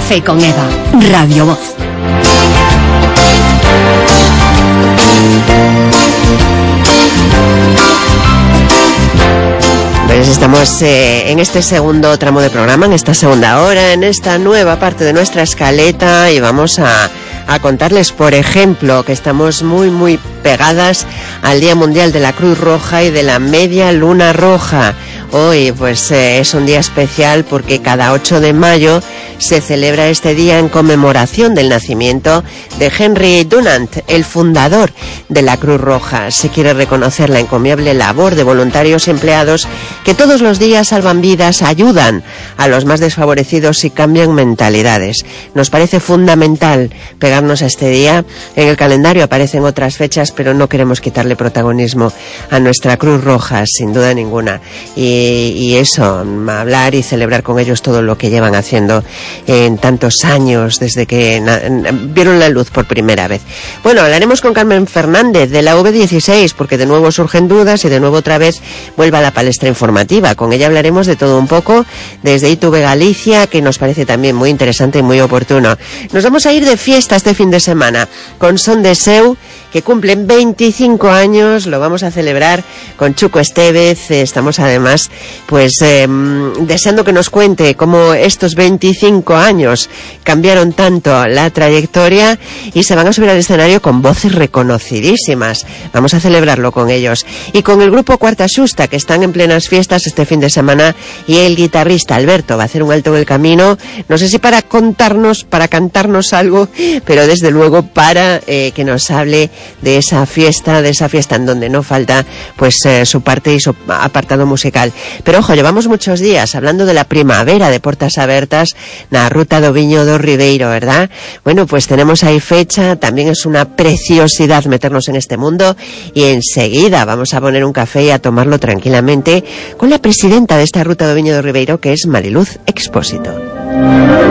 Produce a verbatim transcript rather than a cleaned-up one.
Café con Eva, Radio Voz. Pues estamos eh, en este segundo tramo de programa, en esta segunda hora, en esta nueva parte de nuestra escaleta, y vamos a, a contarles, por ejemplo, que estamos muy, muy pegadas al Día Mundial de la Cruz Roja y de la Media Luna Roja. Hoy, pues, eh, es un día especial porque cada ocho de mayo se celebra este día en conmemoración del nacimiento de Henry Dunant, el fundador de la Cruz Roja. Se quiere reconocer la encomiable labor de voluntarios empleados que todos los días salvan vidas, ayudan a los más desfavorecidos y cambian mentalidades. Nos parece fundamental pegarnos a este día. En el calendario aparecen otras fechas, pero no queremos quitarle protagonismo a nuestra Cruz Roja, sin duda ninguna. Y, y eso, hablar y celebrar con ellos todo lo que llevan haciendo en tantos años, desde que na- vieron la luz por primera vez. Bueno, hablaremos con Carmen Fernández de la V dieciséis, porque de nuevo surgen dudas y de nuevo otra vez vuelve a la palestra informativa. Con ella hablaremos de todo un poco, desde I T V Galicia, que nos parece también muy interesante y muy oportuno. Nos vamos a ir de fiesta este fin de semana con Son de Seu, que cumplen veinticinco años, lo vamos a celebrar con Chuco Estevez. Estamos además pues eh, deseando que nos cuente cómo estos veinticinco años cambiaron tanto la trayectoria, y se van a subir al escenario con voces reconocidísimas. Vamos a celebrarlo con ellos. Y con el grupo Cuarta Xusta, que están en plenas fiestas este fin de semana, y el guitarrista Alberto va a hacer un alto en el camino, no sé si para contarnos, para cantarnos algo, pero desde luego para eh, que nos hable de esa fiesta, de esa fiesta en donde no falta pues eh, su parte y su apartado musical. Pero ojo, llevamos muchos días hablando de la primavera de Portas Abertas na Ruta do Viño do Ribeiro, ¿verdad? Bueno, pues tenemos ahí fecha, también es una preciosidad meternos en este mundo, y enseguida vamos a poner un café y a tomarlo tranquilamente con la presidenta de esta Ruta do Viño do Ribeiro, que es Mariluz Expósito.